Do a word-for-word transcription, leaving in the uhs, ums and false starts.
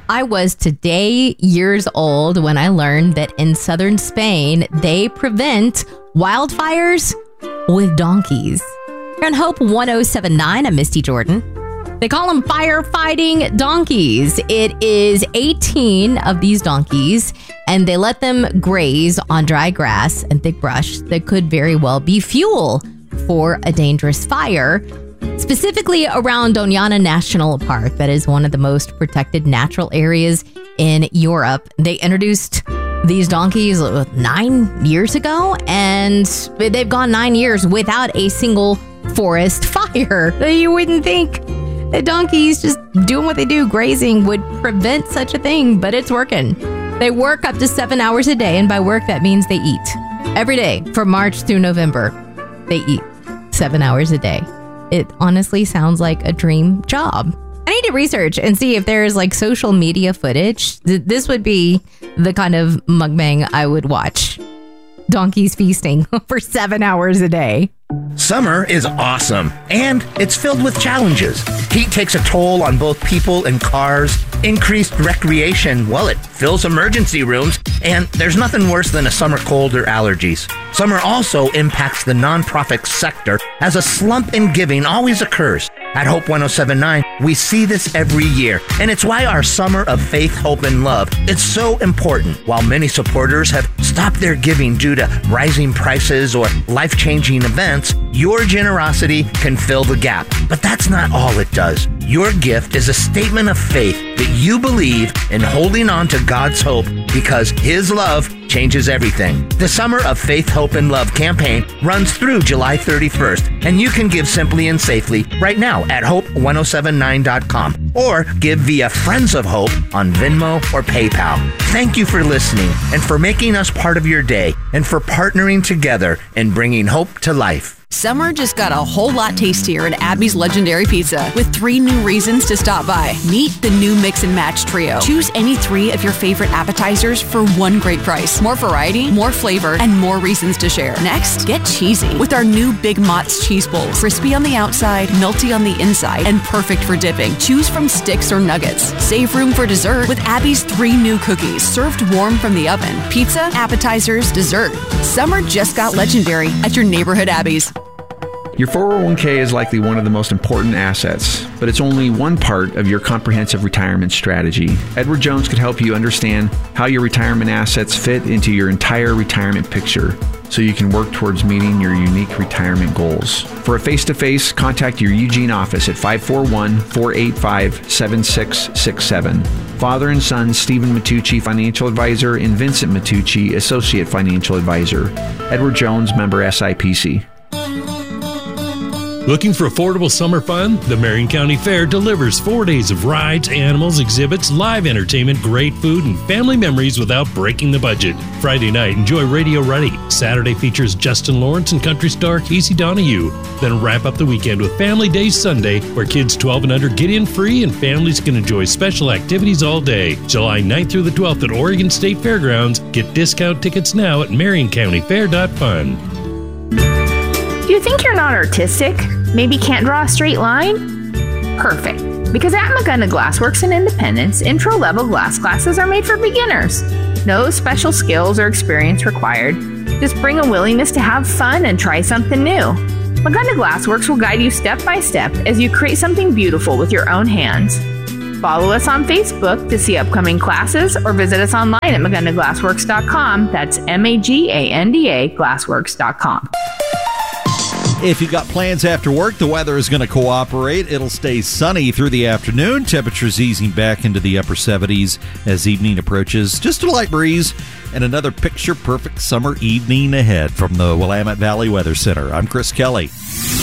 I was today years old when I learned that in southern Spain, they prevent wildfires with donkeys. Here on Hope one oh seven point nine, I'm Misty Jordan. They call them firefighting donkeys. It is eighteen of these donkeys, and they let them graze on dry grass and thick brush that could very well be fuel for a dangerous fire, specifically around Doñana National Park. That is one of the most protected natural areas in Europe. They introduced these donkeys nine years ago, and they've gone nine years without a single forest fire. You wouldn't think that donkeys just doing what they do, grazing, would prevent such a thing, but it's working. They work up to seven hours a day, and by work, that means they eat. Every day from March through November, they eat seven hours a day. It honestly sounds like a dream job. I need to research and see if there's like social media footage. This would be the kind of mukbang I would watch. Donkeys feasting for seven hours a day. Summer is awesome, and it's filled with challenges. Heat takes a toll on both people and cars. Increased recreation, well, it fills emergency rooms, and there's nothing worse than a summer cold or allergies. Summer also impacts the nonprofit sector, as a slump in giving always occurs. At Hope one oh seven point nine, we see this every year, and it's why our Summer of Faith, Hope, and Love is so important. While many supporters have stopped their giving due to rising prices or life-changing events, your generosity can fill the gap. But that's not all it does. Your gift is a statement of faith that you believe in holding on to God's hope because His love changes everything. The Summer of Faith, Hope, and Love campaign runs through July thirty-first, and you can give simply and safely right now at hope one oh seven nine dot com or give via Friends of Hope on Venmo or PayPal. Thank you for listening and for making us part of your day and for partnering together in bringing hope to life. Summer just got a whole lot tastier at Abby's Legendary Pizza with three new reasons to stop by. Meet the new Mix and Match Trio. Choose any three of your favorite appetizers for one great price. More variety, more flavor, and more reasons to share. Next, get cheesy with our new Big Mott's Cheese Bowls. Crispy on the outside, melty on the inside, and perfect for dipping. Choose from sticks or nuggets. Save room for dessert with Abby's three new cookies, served warm from the oven. Pizza, appetizers, dessert. Summer just got legendary at your neighborhood Abby's. Your four oh one k is likely one of the most important assets, but it's only one part of your comprehensive retirement strategy. Edward Jones could help you understand how your retirement assets fit into your entire retirement picture so you can work towards meeting your unique retirement goals. For a face-to-face, contact your Eugene office at five four one, four eight five, seven six six seven. Father and son Stephen Matucci, Financial Advisor, and Vincent Matucci, Associate Financial Advisor. Edward Jones, member S I P C. Looking for affordable summer fun? The Marion County Fair delivers four days of rides, animals, exhibits, live entertainment, great food, and family memories without breaking the budget. Friday night, enjoy Radio Ready. Saturday features Justin Lawrence and country star Casey Donahue. Then wrap up the weekend with Family Days Sunday, where kids twelve and under get in free and families can enjoy special activities all day. July ninth through the twelfth at Oregon State Fairgrounds. Get discount tickets now at marion county fair dot fun. Do you think you're not artistic? Maybe can't draw a straight line? Perfect. Because at Magunda Glassworks in Independence, intro-level glass classes are made for beginners. No special skills or experience required. Just bring a willingness to have fun and try something new. Magunda Glassworks will guide you step by step as you create something beautiful with your own hands. Follow us on Facebook to see upcoming classes or visit us online at magunda glassworks dot com. That's M A G A N D A glassworks dot com. If you've got plans after work, the weather is going to cooperate. It'll stay sunny through the afternoon. Temperatures easing back into the upper seventies as evening approaches. Just a light breeze and another picture-perfect summer evening ahead from the Willamette Valley Weather Center. I'm Chris Kelly.